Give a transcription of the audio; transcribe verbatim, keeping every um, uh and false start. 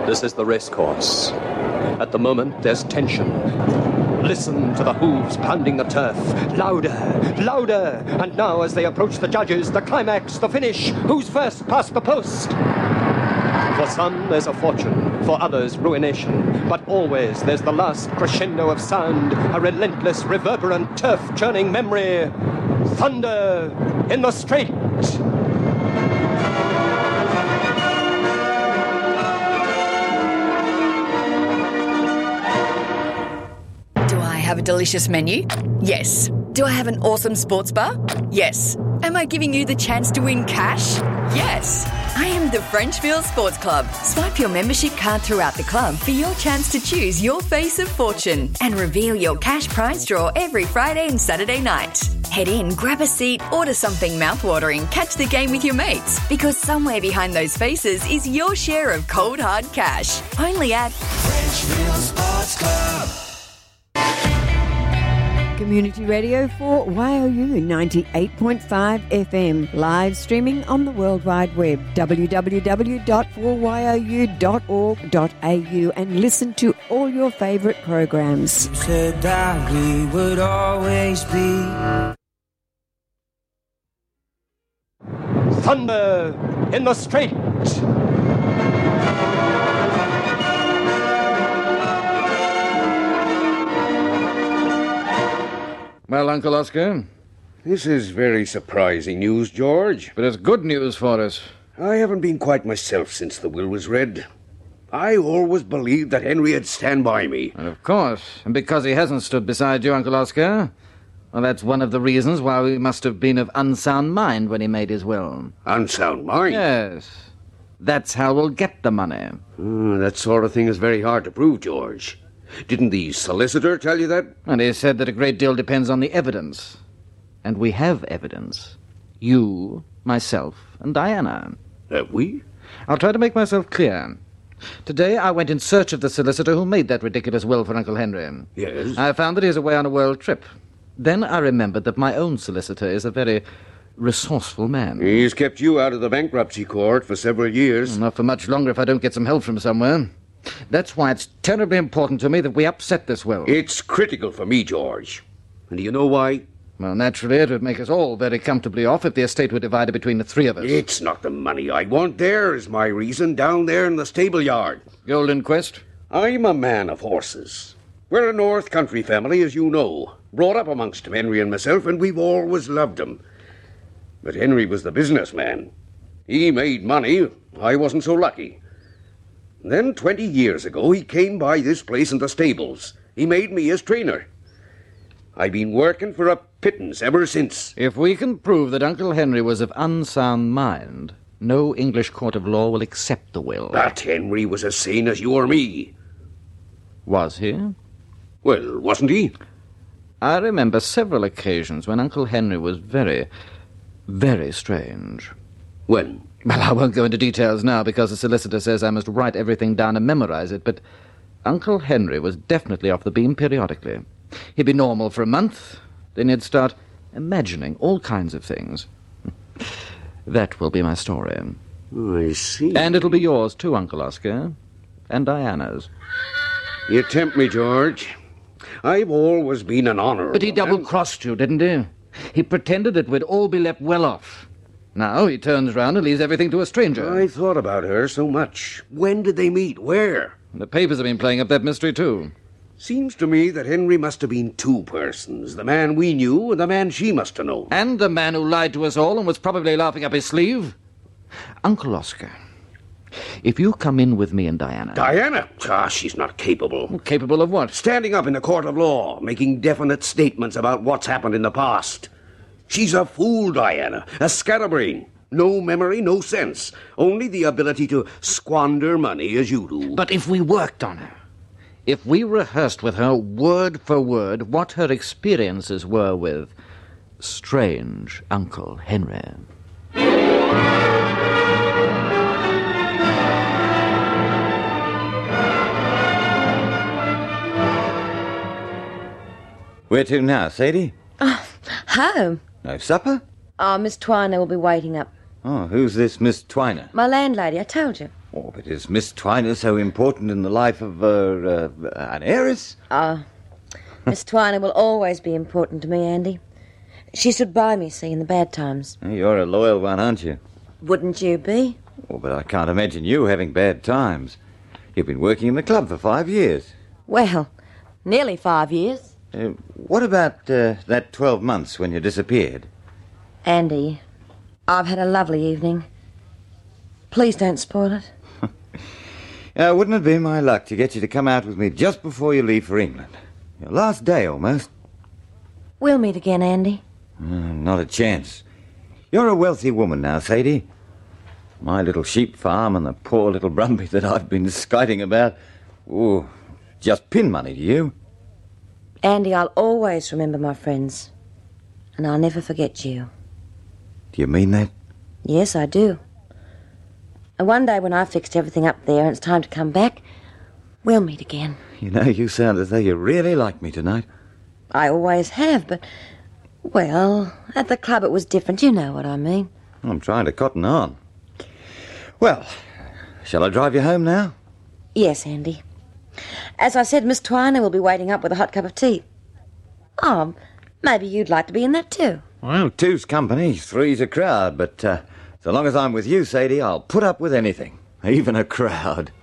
This is the racecourse. At the moment, there's tension. Listen to the hooves pounding the turf. Louder, louder. And now, as they approach the judges, the climax, the finish. Who's first past the post? For some, there's a fortune. For others, ruination. But always, there's the last crescendo of sound. A relentless, reverberant, turf-churning memory. Thunder in the Straight. Have a delicious menu? Yes. Do I have an awesome sports bar? Yes. Am I giving you the chance to win cash? Yes. I am the Frenchville Sports Club. Swipe your membership card throughout the club for your chance to choose your face of fortune and reveal your cash prize draw every Friday and Saturday night. Head in, grab a seat, order something mouthwatering, catch the game with your mates, because somewhere behind those faces is your share of cold hard cash. Only at Frenchville Sports Club. Community radio for Y O U ninety-eight point five F M. Live streaming on the World Wide Web. w w w dot four y o u dot org dot a u and listen to all your favourite programs. You said that we would always be. Thunder in the Straight. Well, Uncle Oscar? This is very surprising news, George. But it's good news for us. I haven't been quite myself since the will was read. I always believed that Henry would stand by me. And of course. And because he hasn't stood beside you, Uncle Oscar, well, that's one of the reasons why we must have been of unsound mind when he made his will. Unsound mind? Yes. That's how we'll get the money. Uh, that sort of thing is very hard to prove, George. Didn't the solicitor tell you that? And he said that a great deal depends on the evidence. And we have evidence. You, myself, and Diana. Have we? I'll try to make myself clear. Today I went in search of the solicitor who made that ridiculous will for Uncle Henry. Yes? I found that he is away on a world trip. Then I remembered that my own solicitor is a very resourceful man. He's kept you out of the bankruptcy court for several years. Not for much longer if I don't get some help from somewhere. That's why it's terribly important to me that we upset this will. It's critical for me, George. And do you know why? Well, naturally, it would make us all very comfortably off if the estate were divided between the three of us. It's not the money I want. There's my reason, down there in the stable yard. Golden Quest? I'm a man of horses. We're a North Country family, as you know. Brought up amongst him, Henry and myself, and we've always loved him. But Henry was the businessman. He made money. I wasn't so lucky. Then, twenty years ago, he came by this place in the stables. He made me his trainer. I've been working for a pittance ever since. If we can prove that Uncle Henry was of unsound mind, no English court of law will accept the will. But Henry was as sane as you or me. Was he? Well, wasn't he? I remember several occasions when Uncle Henry was very, very strange. When? Well, I won't go into details now because the solicitor says I must write everything down and memorize it, but Uncle Henry was definitely off the beam periodically. He'd be normal for a month, then he'd start imagining all kinds of things. That will be my story. I see. And it'll be yours too, Uncle Oscar, and Diana's. You tempt me, George. I've always been an honourable... But he double-crossed you, didn't he? He pretended that we'd all be left well off. Now he turns round and leaves everything to a stranger. I thought about her so much. When did they meet? Where? The papers have been playing up that mystery, too. Seems to me that Henry must have been two persons. The man we knew and the man she must have known. And the man who lied to us all and was probably laughing up his sleeve. Uncle Oscar, if you come in with me and Diana... Diana? Ah, she's not capable. Capable of what? Standing up in a court of law, making definite statements about what's happened in the past. She's a fool, Diana, a scatterbrain. No memory, no sense. Only the ability to squander money as you do. But if we worked on her, if we rehearsed with her word for word what her experiences were with strange Uncle Henry... Where to now, Sadie? Oh, home. No supper? Oh, Miss Twiner will be waiting up. Oh, who's this Miss Twiner? My landlady, I told you. Oh, but is Miss Twiner so important in the life of uh, uh, an heiress? Ah, uh, Miss Twiner will always be important to me, Andy. She stood by me, see, in the bad times. You're a loyal one, aren't you? Wouldn't you be? Oh, but I can't imagine you having bad times. You've been working in the club for five years. Well, nearly five years. Uh, what about uh, that twelve months when you disappeared? Andy, I've had a lovely evening. Please don't spoil it. uh, wouldn't it be my luck to get you to come out with me just before you leave for England? Your last day, almost. We'll meet again, Andy. Uh, not a chance. You're a wealthy woman now, Sadie. My little sheep farm and the poor little Brumby that I've been skiting about, oh, just pin money to you. Andy, I'll always remember my friends. And I'll never forget you. Do you mean that? Yes, I do. And one day when I've fixed everything up there and it's time to come back, we'll meet again. You know, you sound as though you really like me tonight. I always have, but, well, at the club it was different. You know what I mean. I'm trying to cotton on. Well, shall I drive you home now? Yes, Andy. As I said, Miss Twiner will be waiting up with a hot cup of tea. Oh, maybe you'd like to be in that too. Well, two's company, three's a crowd, but uh, so long as I'm with you, Sadie, I'll put up with anything, even a crowd.